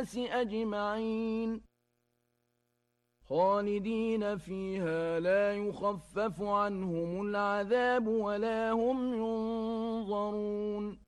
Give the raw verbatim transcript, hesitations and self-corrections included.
أجمعين خالدين فيها لا يخفف عنهم العذاب ولا هم ينظرون